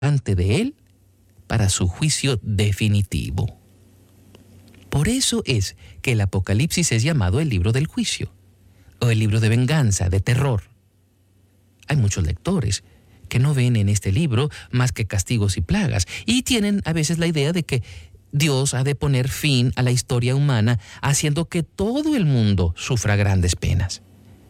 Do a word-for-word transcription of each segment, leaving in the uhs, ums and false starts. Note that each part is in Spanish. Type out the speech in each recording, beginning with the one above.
ante de Él para su juicio definitivo. Por eso es que el Apocalipsis es llamado el libro del juicio, o el libro de venganza, de terror. Hay muchos lectores que no ven en este libro más que castigos y plagas, y tienen a veces la idea de que Dios ha de poner fin a la historia humana, haciendo que todo el mundo sufra grandes penas.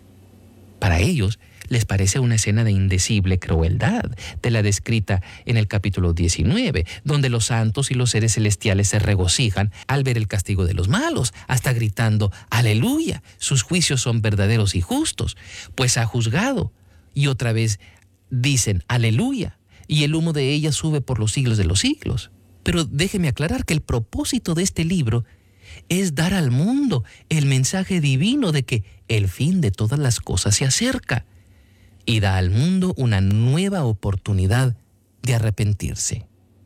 Para ellos, les parece una escena de indecible crueldad, de la descrita en el capítulo diecinueve, donde los santos y los seres celestiales se regocijan al ver el castigo de los malos, hasta gritando, ¡Aleluya! Sus juicios son verdaderos y justos, pues ha juzgado. Y otra vez dicen, ¡Aleluya! Y el humo de ella sube por los siglos de los siglos. Pero déjeme aclarar que el propósito de este libro es dar al mundo el mensaje divino de que el fin de todas las cosas se acerca, y da al mundo una nueva oportunidad de arrepentirse.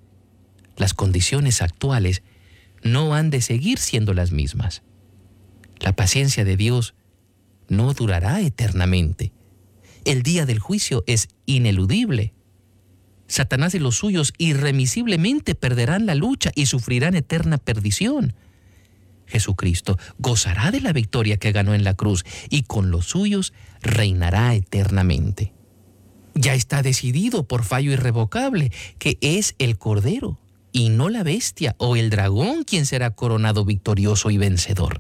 Las condiciones actuales no han de seguir siendo las mismas. La paciencia de Dios no durará eternamente. El día del juicio es ineludible. Satanás y los suyos irremisiblemente perderán la lucha y sufrirán eterna perdición. Jesucristo gozará de la victoria que ganó en la cruz y con los suyos reinará eternamente. Ya está decidido por fallo irrevocable que es el Cordero y no la bestia o el dragón quien será coronado victorioso y vencedor.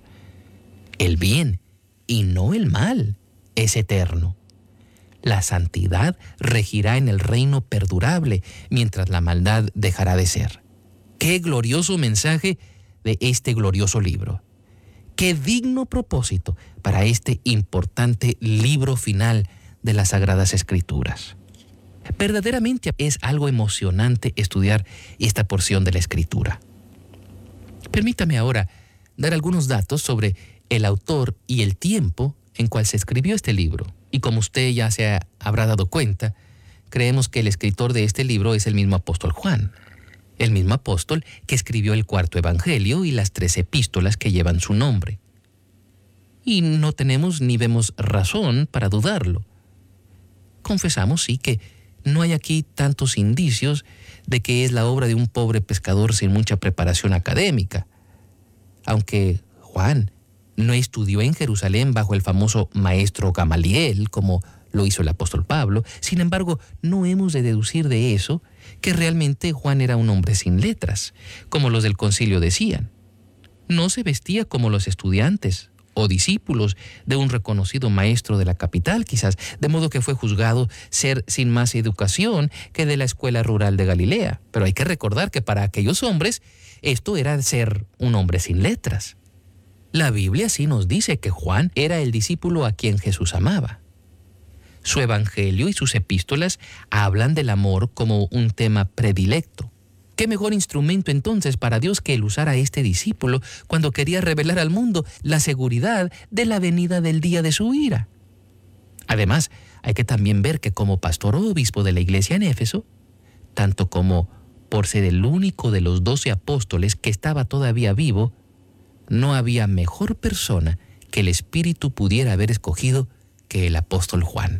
El bien y no el mal es eterno. La santidad regirá en el reino perdurable, mientras la maldad dejará de ser. ¡Qué glorioso mensaje de este glorioso libro! ¡Qué digno propósito para este importante libro final de las Sagradas Escrituras! Verdaderamente es algo emocionante estudiar esta porción de la Escritura. Permítame ahora dar algunos datos sobre el autor y el tiempo en cual se escribió este libro. Y como usted ya se habrá dado cuenta, creemos que el escritor de este libro es el mismo apóstol Juan, el mismo apóstol que escribió el cuarto evangelio y las tres epístolas que llevan su nombre. Y no tenemos ni vemos razón para dudarlo. Confesamos, sí, que no hay aquí tantos indicios de que es la obra de un pobre pescador sin mucha preparación académica. Aunque Juan no estudió en Jerusalén bajo el famoso maestro Gamaliel, como lo hizo el apóstol Pablo, sin embargo, no hemos de deducir de eso que realmente Juan era un hombre sin letras, como los del concilio decían. No se vestía como los estudiantes o discípulos de un reconocido maestro de la capital, quizás, de modo que fue juzgado ser sin más educación que de la escuela rural de Galilea. Pero hay que recordar que para aquellos hombres esto era ser un hombre sin letras. La Biblia sí nos dice que Juan era el discípulo a quien Jesús amaba. Su evangelio y sus epístolas hablan del amor como un tema predilecto. ¿Qué mejor instrumento entonces para Dios que el usar a este discípulo cuando quería revelar al mundo la seguridad de la venida del día de su ira? Además, hay que también ver que como pastor o obispo de la iglesia en Éfeso, tanto como por ser el único de los doce apóstoles que estaba todavía vivo, no había mejor persona que el Espíritu pudiera haber escogido que el apóstol Juan.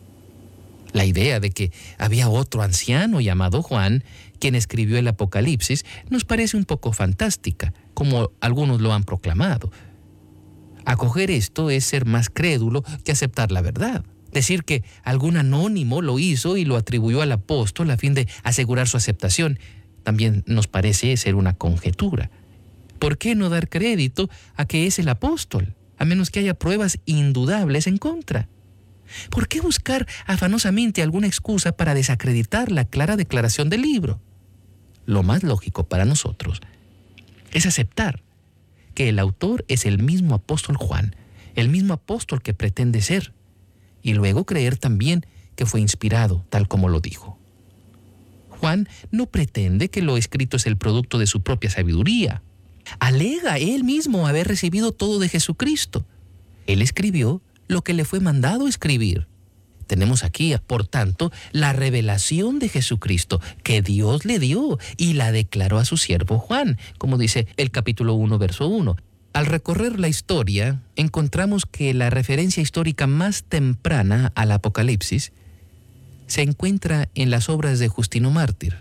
La idea de que había otro anciano llamado Juan, quien escribió el Apocalipsis, nos parece un poco fantástica, como algunos lo han proclamado. Acoger esto es ser más crédulo que aceptar la verdad. Decir que algún anónimo lo hizo y lo atribuyó al apóstol a fin de asegurar su aceptación, también nos parece ser una conjetura. ¿Por qué no dar crédito a que es el apóstol, a menos que haya pruebas indudables en contra? ¿Por qué buscar afanosamente alguna excusa para desacreditar la clara declaración del libro? Lo más lógico para nosotros es aceptar que el autor es el mismo apóstol Juan, el mismo apóstol que pretende ser, y luego creer también que fue inspirado, tal como lo dijo. Juan no pretende que lo escrito es el producto de su propia sabiduría. Alega él mismo haber recibido todo de Jesucristo. Él escribió lo que le fue mandado escribir. Tenemos aquí, por tanto, la revelación de Jesucristo que Dios le dio y la declaró a su siervo Juan, como dice el capítulo uno, verso uno. Al recorrer la historia, encontramos que la referencia histórica más temprana al Apocalipsis se encuentra en las obras de Justino Mártir.